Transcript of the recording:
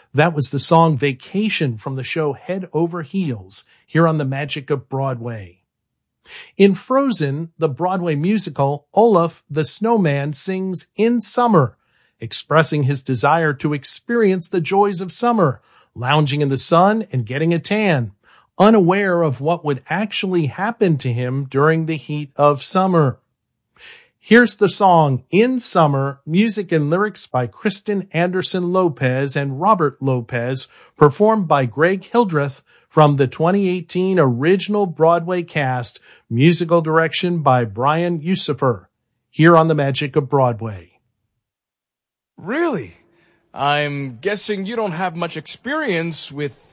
That was the song Vacation from the show Head Over Heels here on the Magic of Broadway. In Frozen, the Broadway musical, Olaf the Snowman sings In Summer, expressing his desire to experience the joys of summer, lounging in the sun and getting a tan, unaware of what would actually happen to him during the heat of summer. Here's the song In Summer, music and lyrics by Kristen Anderson Lopez and Robert Lopez, performed by Greg Hildreth from the 2018 original Broadway cast, musical direction by Brian Yusufer, here on the Magic of Broadway. Really? I'm guessing you don't have much experience with